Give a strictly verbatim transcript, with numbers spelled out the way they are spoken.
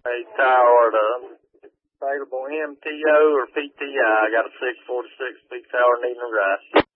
Hey, Tower, the available M T O or P T I. I got a six forty-six peak tower needing a rice.